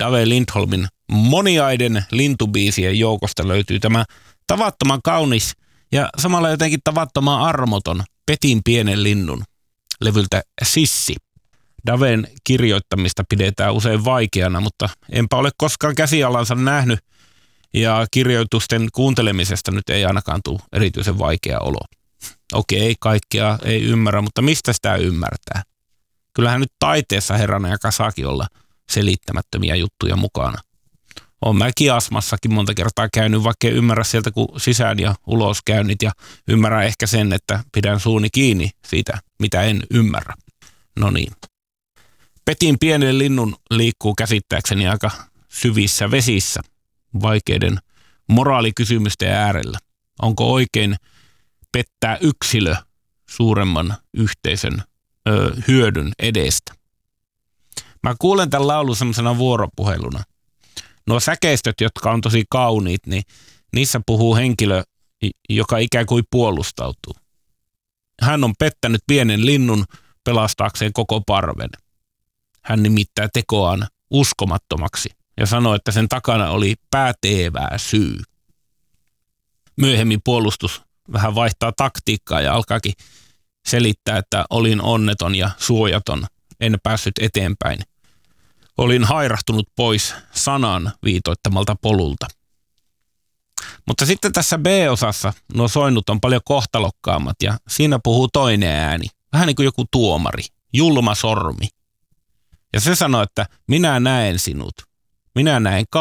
Dave Lindholmin moniaiden lintubiisien joukosta löytyy tämä tavattoman kaunis ja samalla jotenkin tavattoman armoton Petin pienen linnun levyltä Sissi. Daven kirjoittamista pidetään usein vaikeana, mutta enpä ole koskaan käsialansa nähnyt ja kirjoitusten kuuntelemisesta nyt ei ainakaan tule erityisen vaikea olo. Okei, kaikkea ei ymmärrä, mutta mistä sitä ymmärtää? Kyllähän nyt taiteessa herranen ja kasaakin olla selittämättömiä juttuja mukana. Olen mä kiasmassakin monta kertaa käynyt, vaikka en ymmärrä sieltä kuin sisään ja ulos käynnit ja ymmärrän ehkä sen, että pidän suuni kiinni siitä, mitä en ymmärrä. No niin. Petin pienen linnun liikkuu käsittääkseni aika syvissä vesissä, vaikeiden moraalikysymysten äärellä. Onko oikein pettää yksilö suuremman yhteisön hyödyn edestä? Mä kuulen tämän laulun semmoisena vuoropuheluna. Nuo säkeistöt, jotka on tosi kauniit, niin niissä puhuu henkilö, joka ikään kuin puolustautuu. Hän on pettänyt pienen linnun pelastaakseen koko parven. Hän nimittää tekoaan uskomattomaksi ja sanoo, että sen takana oli päätevää syy. Myöhemmin puolustus vähän vaihtaa taktiikkaa ja alkaakin selittää, että olin onneton ja suojaton, en päässyt eteenpäin. Olin hairahtunut pois sanan viitoittamalta polulta. Mutta sitten tässä B-osassa nuo soinnut on paljon kohtalokkaammat ja siinä puhuu toinen ääni. Vähän niin kuin joku tuomari, julma sormi. Ja se sanoo, että minä näen sinut. Minä näen